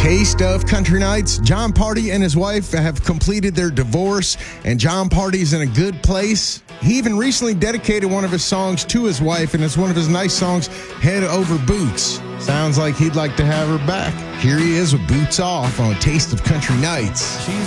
Taste of Country Nights. Jon Pardi and his wife have completed their divorce, and Jon Pardi's in a good place. He even recently dedicated one of his songs to his wife, and it's one of his nice songs, Head Over Boots. Sounds like he'd like to have her back. Here he is with Boots Off on Taste of Country Nights. She's